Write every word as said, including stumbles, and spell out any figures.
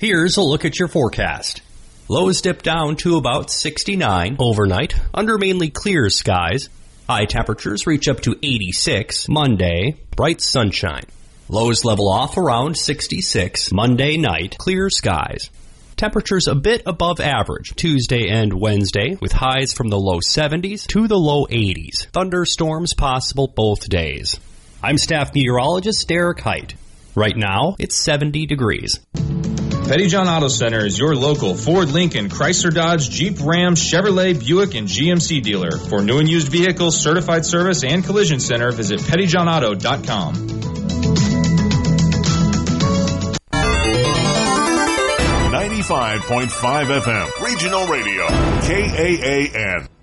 Here's a look at your forecast. Lows dip down to about sixty-nine overnight under mainly clear skies. High temperatures reach up to eighty-six Monday, bright sunshine. Lows level off around sixty-six Monday night, clear skies. Temperatures a bit above average Tuesday and Wednesday, with highs from the low seventies to the low eighties. Thunderstorms possible both days. I'm staff meteorologist Derek Height. Right now, it's seventy degrees. Pettyjohn Auto Center is your local Ford, Lincoln, Chrysler, Dodge, Jeep, Ram, Chevrolet, Buick, and G M C dealer. For new and used vehicles, certified service, and collision center, visit pettyjohn auto dot com. ninety-five point five F M, Regional Radio, K A A N.